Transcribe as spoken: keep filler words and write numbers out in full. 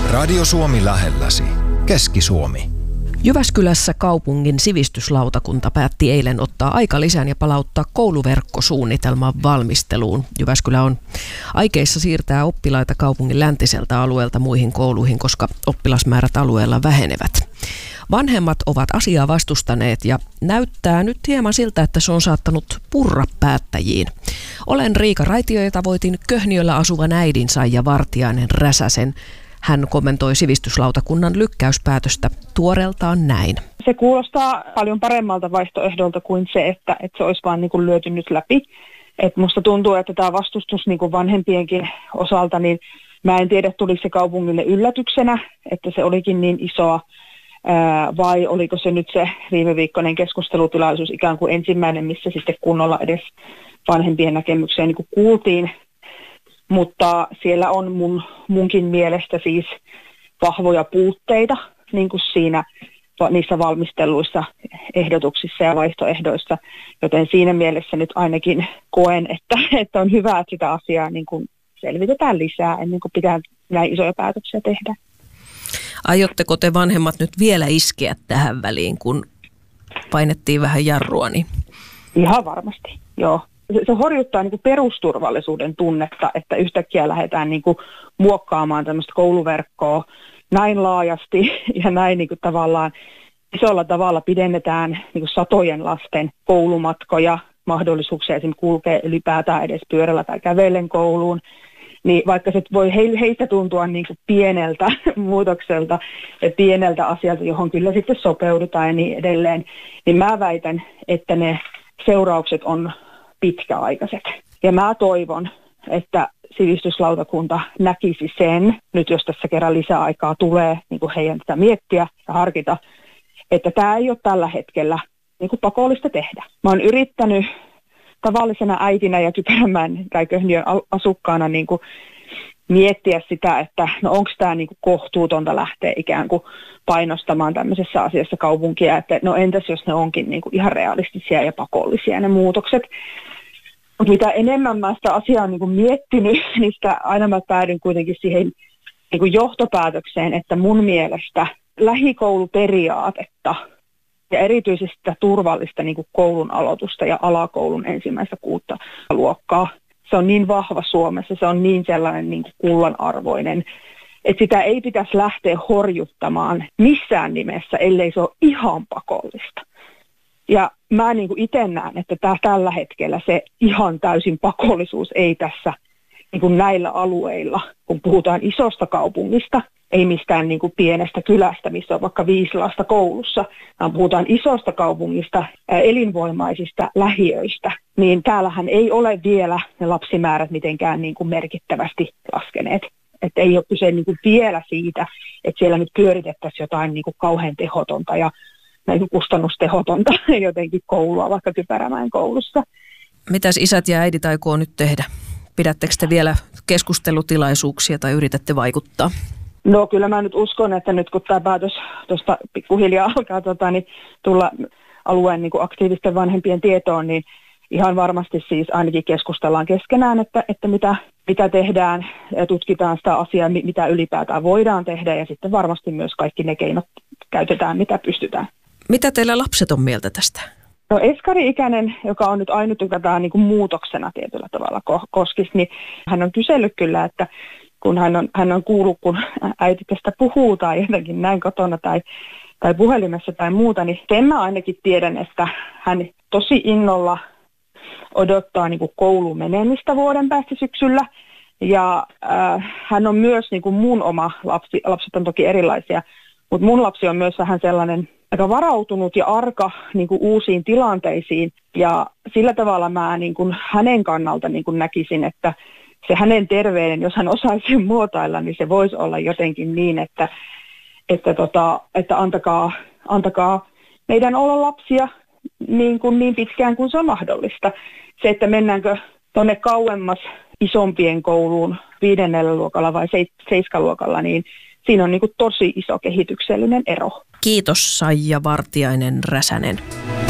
Radio Suomi lähelläsi. Keski-Suomi. Jyväskylässä kaupungin sivistyslautakunta päätti eilen ottaa aikalisän ja palauttaa kouluverkkosuunnitelman valmisteluun. Jyväskylä on aikeissa siirtää oppilaita kaupungin läntiseltä alueelta muihin kouluihin, koska oppilasmäärät alueella vähenevät. Vanhemmat ovat asiaa vastustaneet ja näyttää nyt hieman siltä, että se on saattanut purra päättäjiin. Olen Riika Raitio ja tavoitin Köhniöllä asuvan äidin Saija Vartiainen Räsäsen. Hän kommentoi sivistyslautakunnan lykkäyspäätöstä tuoreeltaan näin. Se kuulostaa paljon paremmalta vaihtoehdolta kuin se, että, että se olisi vaan niin kuin lyöty nyt läpi. Et musta tuntuu, että tämä vastustus niin kuin vanhempienkin osalta, niin mä en tiedä, tuliko se kaupungille yllätyksenä, että se olikin niin isoa, ää, vai oliko se nyt se viime viikkoinen keskustelutilaisuus ikään kuin ensimmäinen, missä sitten kunnolla edes vanhempien näkemyksiä niin kuin kuultiin. Mutta siellä on mun, munkin mielestä siis vahvoja puutteita niin kuin siinä, niissä valmistelluissa ehdotuksissa ja vaihtoehdoissa. Joten siinä mielessä nyt ainakin koen, että, että on hyvä, että sitä asiaa niin kuin selvitetään lisää ennen kuin pitää näin isoja päätöksiä tehdä. Aiotteko te vanhemmat nyt vielä iskeä tähän väliin, kun painettiin vähän jarrua? Niin? Ihan varmasti, joo. Se horjuttaa niin kuin perusturvallisuuden tunnetta, että yhtäkkiä lähdetään niin kuin muokkaamaan tämmöistä kouluverkkoa näin laajasti ja näin niin kuin tavallaan isolla tavalla pidennetään niin kuin satojen lasten koulumatkoja, mahdollisuuksia esimerkiksi kulkea ylipäätään edes pyörällä tai kävellen kouluun. Niin vaikka se voi heistä tuntua niin kuin pieneltä muutokselta ja pieneltä asialta, johon kyllä sitten sopeudutaan ja niin edelleen, niin mä väitän, että ne seuraukset on pitkäaikaiset. Ja mä toivon, että sivistyslautakunta näkisi sen, nyt jos tässä kerran lisäaikaa tulee, niin kuin heidän tätä miettiä ja harkita, että tämä ei ole tällä hetkellä niin kuin pakollista tehdä. Mä oon yrittänyt tavallisena äitinä ja Kypärämään tai Köhniön asukkaana niin kuin miettiä sitä, että no onko tämä niin kuin kohtuutonta lähteä ikään kuin painostamaan tämmöisessä asiassa kaupunkia, että no entäs jos ne onkin niin kuin ihan realistisia ja pakollisia ne muutokset. Mutta mitä enemmän mä sitä asiaa on niin kuin miettinyt, niin sitä aina mä päädyn kuitenkin siihen niin kuin johtopäätökseen, että mun mielestä lähikouluperiaatetta ja erityisesti sitä turvallista niin kuin koulun aloitusta ja alakoulun ensimmäistä kuutta luokkaa, se on niin vahva Suomessa, se on niin sellainen niin kuin kullanarvoinen, että sitä ei pitäisi lähteä horjuttamaan missään nimessä, ellei se ole ihan pakollista. Ja mä niin kuin itse näen, että tää, tällä hetkellä se ihan täysin pakollisuus ei tässä niin kuin näillä alueilla, kun puhutaan isosta kaupungista, ei mistään niin kuin pienestä kylästä, missä on vaikka viisi lasta koulussa, vaan puhutaan isosta kaupungista, elinvoimaisista lähiöistä, niin täällähän ei ole vielä ne lapsimäärät mitenkään niin kuin merkittävästi laskeneet. Että ei ole kyse niin kuin vielä siitä, että siellä nyt pyöritettäisiin jotain niin kuin kauhean tehotonta ja niin kuin kustannustehotonta jotenkin koulua, vaikka Kypärämäen koulussa. Mitäs isät ja äidit aikoo nyt tehdä? Pidättekö te vielä keskustelutilaisuuksia tai yritätte vaikuttaa? No kyllä mä nyt uskon, että nyt kun tämä päätös tuosta pikkuhiljaa alkaa tota, niin tulla alueen niin kuin aktiivisten vanhempien tietoon, niin ihan varmasti siis ainakin keskustellaan keskenään, että, että mitä, mitä tehdään ja tutkitaan sitä asiaa, mitä ylipäätään voidaan tehdä ja sitten varmasti myös kaikki ne keinot käytetään, mitä pystytään. Mitä teillä lapset on mieltä tästä? No eskari-ikäinen, joka on nyt ainut, joka tämä niin kuin muutoksena tietyllä tavalla koskisi, niin hän on kysellyt kyllä, että kun hän on, hän on kuullut, kun äiti tästä puhuu tai jotenkin näin kotona tai, tai puhelimessa tai muuta, niin sen mä ainakin tiedän, että hän tosi innolla odottaa niin kuin kouluun menemistä vuoden päästä syksyllä. Ja äh, hän on myös niin kuin mun oma lapsi, lapset on toki erilaisia, mutta mun lapsi on myös vähän sellainen aika varautunut ja arka niin kuin uusiin tilanteisiin. Ja sillä tavalla mä niin kuin hänen kannalta niin kuin näkisin, että se hänen terveyden, jos hän osaisi sen muotoilla, niin se voisi olla jotenkin niin, että, että, tota, että antakaa, antakaa meidän olla lapsia niin, kuin niin pitkään kuin se on mahdollista. Se, että mennäänkö tuonne kauemmas isompien kouluun viidennellä luokalla vai seiskaluokalla, niin siinä on niin kuin tosi iso kehityksellinen ero. Kiitos Saija Vartiainen Räsänen.